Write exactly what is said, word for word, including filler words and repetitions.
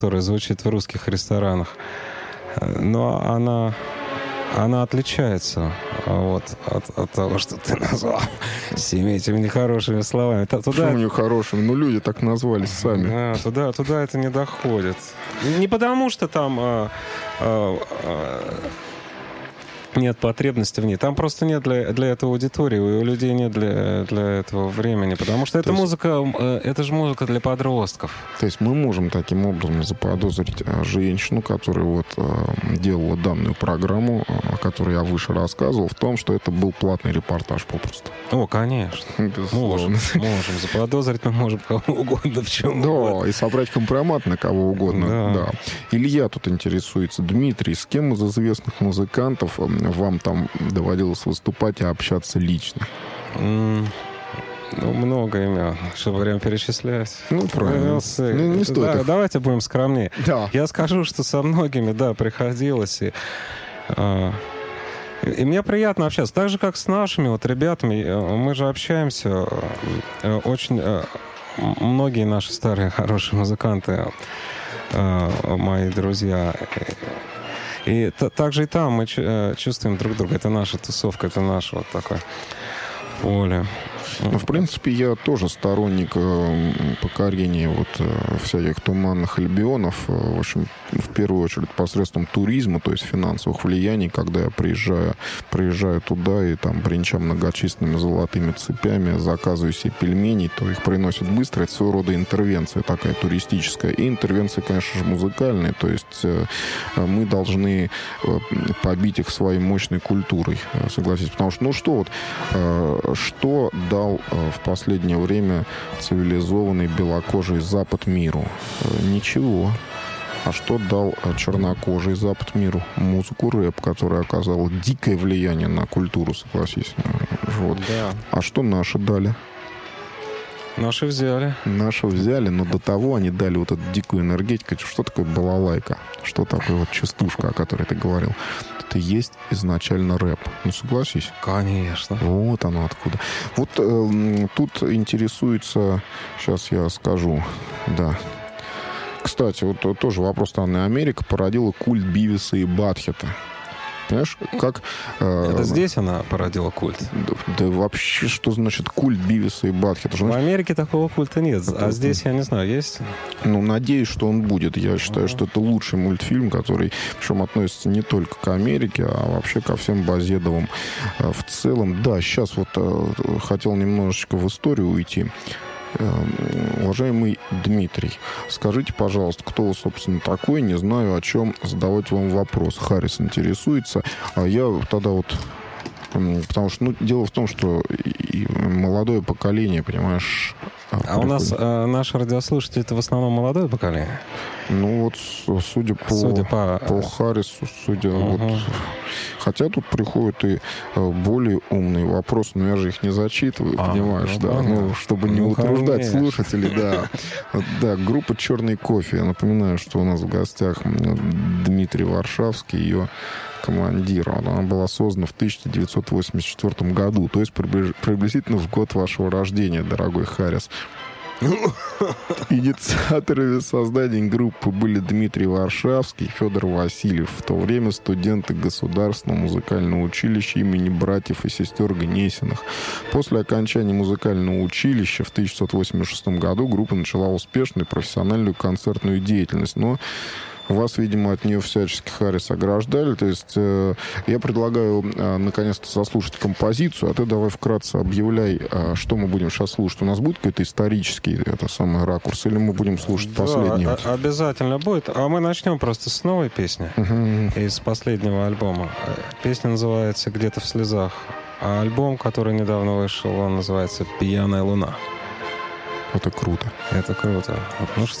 которая звучит в русских ресторанах. Но она, она отличается вот, от, от того, что ты назвал всеми этими нехорошими словами. Туда... Почему нехорошими? Ну, люди так назвались сами. Да, туда, туда это не доходит. Не потому, что там а, а, а, нет потребности в ней. Там просто нет для, для этого аудитории. У людей нет для, для этого времени. Потому что это есть... музыка, это же музыка для подростков. То есть мы можем таким образом заподозрить женщину, которая вот делала данную программу, о которой я выше рассказывал, в том, что это был платный репортаж попросту. О, конечно. Можем, можем заподозрить, мы можем кого угодно в чем да, угодно. И собрать компромат на кого угодно. Да. Да. Илья тут интересуется. Дмитрий, с кем из известных музыкантов вам там доводилось выступать и общаться лично? Mm. Ну, много имен, чтобы прям перечислять. Ну, правильно. Ну, не, не стоит да, их. Давайте будем скромнее. Да. Я скажу, что со многими, да, приходилось. И, а, и мне приятно общаться. Так же, как с нашими вот ребятами. Мы же общаемся. Очень многие наши старые хорошие музыканты, мои друзья. И также и там мы чувствуем друг друга. Это наша тусовка, это наше вот такое поле. Ну, в принципе, я тоже сторонник э, покорения вот э, всяких туманных альбионов. Э, в общем, в первую очередь посредством туризма, то есть финансовых влияний, когда я приезжаю, приезжаю туда и там, бренча многочисленными золотыми цепями, заказываю себе пельмени, то их приносят быстро. Это своего рода интервенция такая туристическая. И интервенция, конечно же, музыкальная. То есть э, мы должны э, побить их своей мощной культурой, э, согласитесь. Потому что, ну что вот, э, что дал в последнее время цивилизованный белокожий Запад миру? Ничего. А что дал чернокожий Запад миру? Музыку рэп, которая оказала дикое влияние на культуру, согласись. Вот. Да. А что наши дали? Наши взяли. Наши взяли, но до того они дали вот эту дикую энергетику. Что такое балалайка? Что такое вот частушка, о которой ты говорил? Это есть изначально рэп. Ну, согласись? Конечно. Вот оно откуда. Вот э, тут интересуется... Сейчас я скажу. Да. Кстати, вот тоже вопрос странный. Америка породила культ Бивиса и Батхеда. Понимаешь, как... Э, Это здесь она породила культ? Да, да вообще, что значит культ Бивиса и Батхеда? В Америке такого культа нет, это, а здесь, я не знаю, есть? Ну, надеюсь, что он будет. Я считаю, uh-huh. что это лучший мультфильм, который, причем, относится не только к Америке, а вообще ко всем Базедовым э, в целом. Да, сейчас вот э, хотел немножечко в историю уйти. Уважаемый Дмитрий, скажите, пожалуйста, кто вы, собственно, такой? Не знаю, о чем задавать вам вопрос. Харрис интересуется. А я тогда вот... Потому что, ну, дело в том, что и молодое поколение, понимаешь... А приходит. У нас а, наши радиослушатели — это в основном молодое поколение? Ну, вот, судя по, судя по... по Харрису, судя... Uh-huh. Вот, хотя тут приходят и более умные вопросы, но я же их не зачитываю, а, понимаешь, ну, да, ну, чтобы не ну, утруждать конечно. слушателей, да. Да, группа «Черный кофе». Я напоминаю, что у нас в гостях Дмитрий Варшавский, ее командир. Она была создана в тысяча девятьсот восемьдесят четвёртом году, то есть приблизительно в год вашего рождения, дорогой Харрис. Инициаторами создания группы были Дмитрий Варшавский и Федор Васильев, в то время студенты Государственного музыкального училища имени братьев и сестер Гнесиных. После окончания музыкального училища в тысяча девятьсот восемьдесят шестом году группа начала успешную профессиональную концертную деятельность, но вас, видимо, от нее всячески, Харрис, ограждали. То есть э, я предлагаю э, наконец-то заслушать композицию, а ты давай вкратце объявляй, э, что мы будем сейчас слушать. У нас будет какой-то исторический это самый ракурс, или мы будем слушать да, последний? А- обязательно будет. А мы начнем просто с новой песни uh-huh. из последнего альбома. Песня называется «Где-то в слезах». А альбом, который недавно вышел, он называется «Пьяная луна». Это круто. Это круто. Ну что